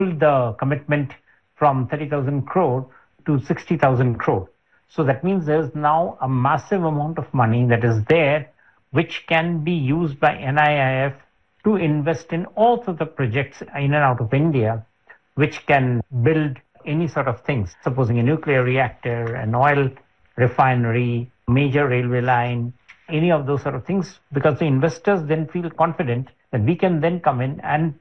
the commitment from 30,000 crore to 60,000 crore. So that means there's now a massive amount of money that is there, which can be used by NIIF to invest in all sorts of projects in and out of India, which can build any sort of things, supposing a nuclear reactor, an oil refinery, major railway line, any of those sort of things, because the investors then feel confident that we can then come in and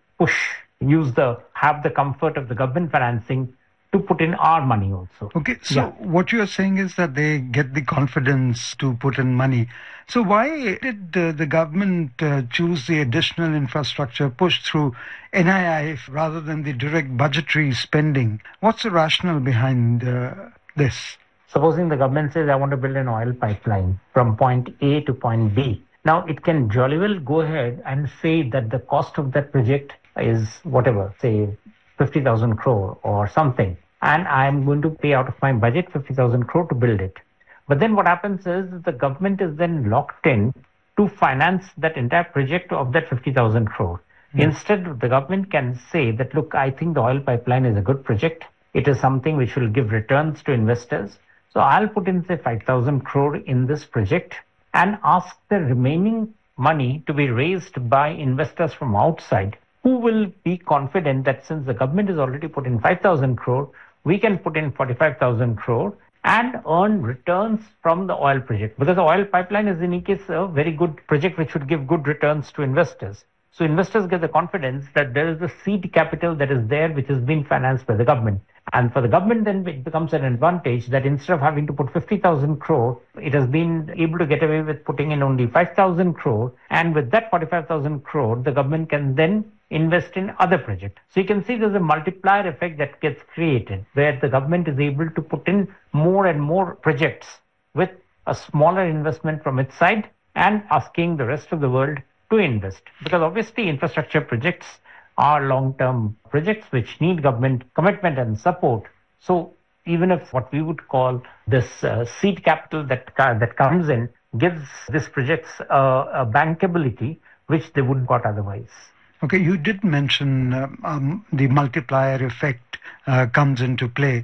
have the comfort of the government financing to put in our money also. Okay, so what you're saying is that they get the confidence to put in money. So why did the government choose the additional infrastructure push through NIIF rather than the direct budgetary spending? What's the rationale behind this? Supposing the government says, I want to build an oil pipeline from point A to point B. Now, it can jolly well go ahead and say that the cost of that project is whatever, say 50,000 crore or something. And I'm going to pay out of my budget 50,000 crore to build it. But then what happens is the government is then locked in to finance that entire project of that 50,000 crore. Instead, the government can say that, look, I think the oil pipeline is a good project. It is something which will give returns to investors. So I'll put in, say, 5,000 crore in this project and ask the remaining money to be raised by investors from outside, who will be confident that since the government has already put in 5,000 crore, we can put in 45,000 crore and earn returns from the oil project. Because the oil pipeline is in any case a very good project which would give good returns to investors. So investors get the confidence that there is a seed capital that is there which has been financed by the government. And for the government, then it becomes an advantage that instead of having to put 50,000 crore, it has been able to get away with putting in only 5,000 crore. And with that 45,000 crore, the government can then invest in other projects. So you can see there's a multiplier effect that gets created where the government is able to put in more and more projects with a smaller investment from its side and asking the rest of the world to invest. Because obviously infrastructure projects are long-term projects which need government commitment and support. So even if what we would call this seed capital that comes in gives these projects a bankability which they wouldn't got otherwise. Okay, you did mention the multiplier effect comes into play.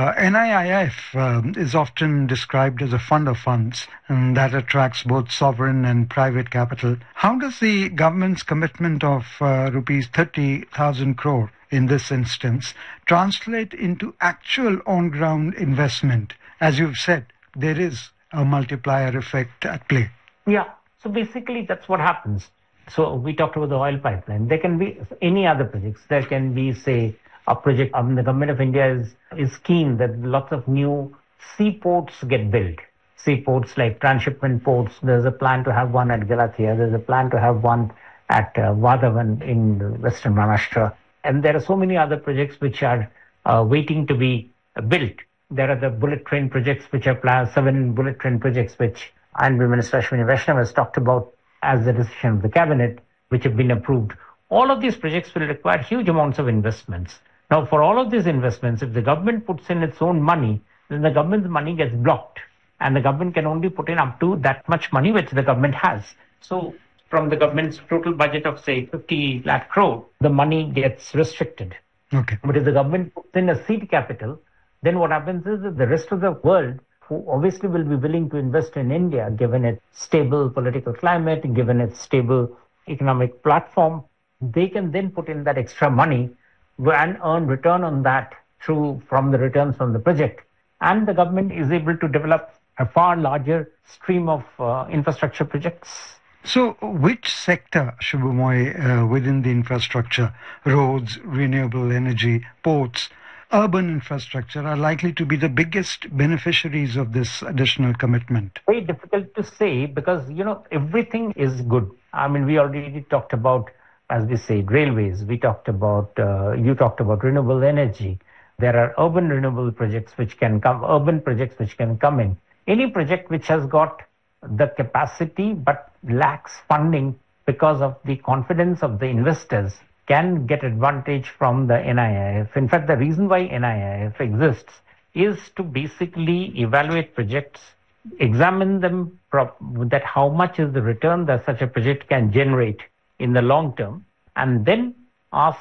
NIIF is often described as a fund of funds and that attracts both sovereign and private capital. How does the government's commitment of rupees 30,000 crore in this instance translate into actual on-ground investment? As you've said, there is a multiplier effect at play. Yeah, so basically that's what happens. So we talked about the oil pipeline. There can be any other projects. There can be, say, a project. The government of India is keen that lots of new seaports get built. Seaports like transshipment ports. There's a plan to have one at Galathea. There's a plan to have one at Vadhavan in Western Maharashtra. And there are so many other projects which are waiting to be built. There are the bullet train projects which are planned, 7 bullet train projects which Honorable Minister Ashwini Vaishnav has talked about as the decision of the cabinet, which have been approved. All of these projects will require huge amounts of investments. Now, for all of these investments, if the government puts in its own money, then the government's money gets blocked. And the government can only put in up to that much money which the government has. So from the government's total budget of, say, 50 lakh crore, the money gets restricted. Okay. But if the government puts in a seed capital, then what happens is that the rest of the world, who obviously will be willing to invest in India, given its stable political climate, given its stable economic platform, they can then put in that extra money and earn return on that from the returns from the project. And the government is able to develop a far larger stream of infrastructure projects. So which sector, Subbu Moy, within the infrastructure, roads, renewable energy, ports, urban infrastructure are likely to be the biggest beneficiaries of this additional commitment? Very difficult to say because, everything is good. I mean, we already talked about, as we said, railways. We talked about, you talked about renewable energy. There are urban renewable projects which can come, urban projects which can come in. Any project which has got the capacity but lacks funding because of the confidence of the investors can get advantage from the NIIF. In fact, the reason why NIIF exists is to basically evaluate projects, examine them, that how much is the return that such a project can generate in the long term, and then ask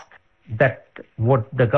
that what the